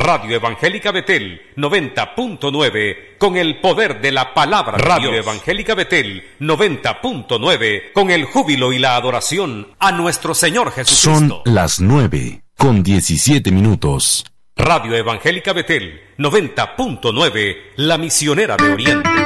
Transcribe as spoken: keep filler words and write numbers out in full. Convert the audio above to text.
Radio Evangélica Betel noventa punto nueve con el poder de la palabra de Radio Dios. Evangélica Betel noventa punto nueve con el júbilo y la adoración a nuestro Señor Jesucristo. Son las nueve con diecisiete minutos. Radio Evangélica Betel noventa punto nueve, la misionera de Oriente.